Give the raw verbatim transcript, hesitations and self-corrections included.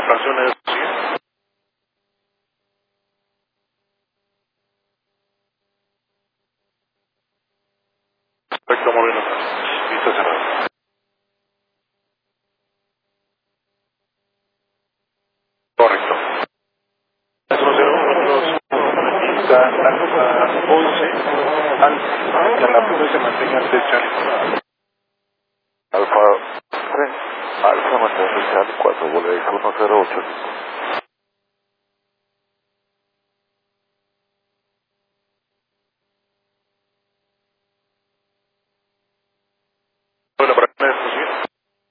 fracción es ¿sí? Perfecto, Moreno. Listo, cerrado. Correcto. uno cero uno dos está alfa once al que la prueba se mantenga ante el channel. Alfa tres, Alfa mantiene el channel cuatro, vuelve uno cero ocho.